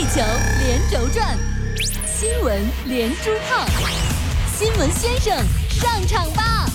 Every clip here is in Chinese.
球连轴转，新闻连珠炮，新闻先生上场吧！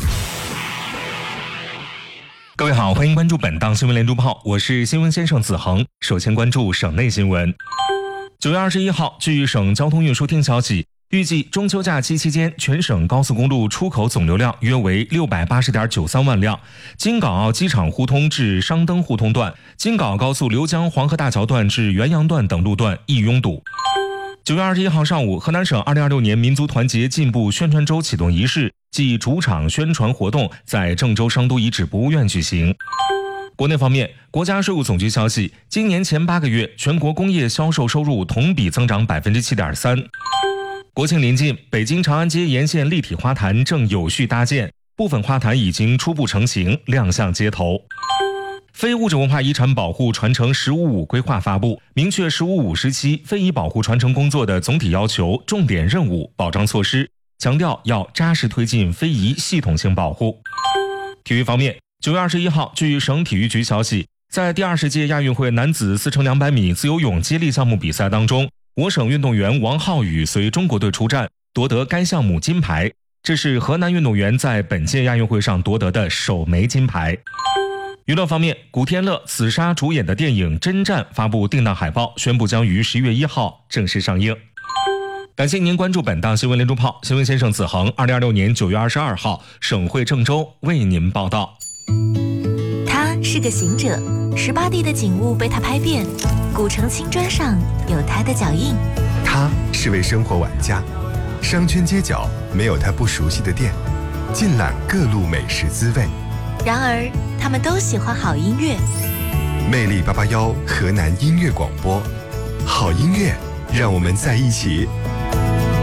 各位好，欢迎关注本档新闻连珠炮，我是新闻先生子恒。首先关注省内新闻。9月21号，据省交通运输厅消息，预计中秋假期期间，全省高速公路出口总流量约为680.93万辆。京港澳机场互通至商登互通段、京港高速刘江黄河大桥段至元阳段等路段易拥堵。9月21号上午，河南省2026年民族团结进步宣传周启动仪式暨主场宣传活动在郑州商都遗址博物院举行。国内方面，国家税务总局消息，今年前8个月，全国工业销售收入同比增长 7.3%。国庆临近，北京长安街沿线立体花坛正有序搭建，部分花坛已经初步成型，亮相街头。非物质文化遗产保护传承“十五五”规划发布，明确“十五五”时期非遗保护传承工作的总体要求、重点任务、保障措施，强调要扎实推进非遗系统性保护。体育方面，9月21号，据省体育局消息，在第20届亚运会男子4×200米自由泳接力项目比赛当中，我省运动员王浩宇随中国队出战，夺得该项目金牌，这是河南运动员在本届亚运会上夺得的首枚金牌。娱乐方面，古天乐、紫砂主演的电影《征战》发布定档海报，宣布将于11月1号正式上映。感谢您关注本档新闻连珠炮，新闻先生子恒，2026年9月22号，省会郑州为您报道。 他是个行者，18地的景物被他拍遍，古城青砖上有他的脚印。 他是位生活玩家，商圈街角没有他不熟悉的店，尽览各路美食滋味。 然而他们都喜欢好音乐。 魅力881河南音乐广播，好音乐让我们在一起。